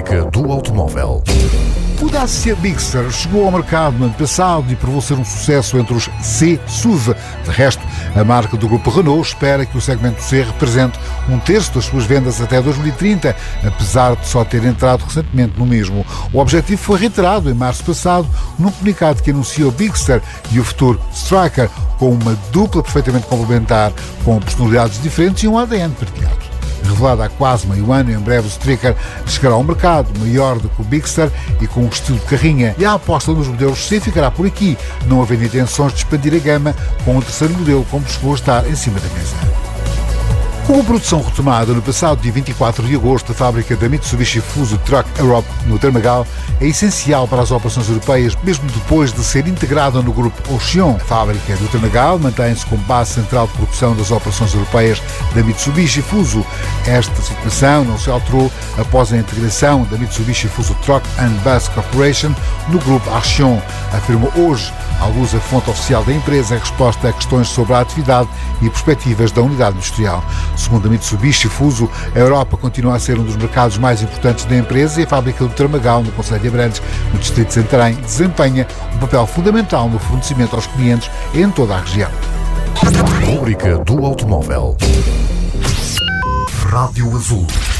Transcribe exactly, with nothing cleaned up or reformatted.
Rúbrica do automóvel. O Dacia Bigster chegou ao mercado no ano passado e provou ser um sucesso entre os C S U V. De resto, a marca do grupo Renault espera que o segmento C represente um terço das suas vendas até dois mil e trinta, apesar de só ter entrado recentemente no mesmo. O objetivo foi reiterado em março passado num comunicado que anuncia o Bigster e o futuro Striker com uma dupla perfeitamente complementar, com personalidades diferentes e um A D N partilhado. Revelado há quase meio ano, em breve o Striker chegará ao mercado, maior do que o Bigster e com um estilo de carrinha. E a aposta nos modelos C ficará por aqui, não havendo intenções de expandir a gama com o terceiro modelo, como chegou a estar em cima da mesa. Com a produção retomada no passado dia vinte e quatro de agosto, a fábrica da Mitsubishi Fuso Truck Europe, no Tramagal, é essencial para as operações europeias, mesmo depois de ser integrada no grupo Auchan. A fábrica do Tramagal mantém-se como base central de produção das operações europeias da Mitsubishi Fuso. Esta situação não se alterou após a integração da Mitsubishi Fuso Truck and Bus Corporation no grupo Auchan, afirmou hoje à luz a fonte oficial da empresa em resposta a questões sobre a atividade e perspectivas da unidade industrial. Segundo a Mitsubishi Fuso, a Europa continua a ser um dos mercados mais importantes da empresa e a fábrica do Tramagal, no concelho de Abrantes, no distrito de Santarém, desempenha um papel fundamental no fornecimento aos clientes em toda a região. Rúbrica do automóvel. Rádio Azul.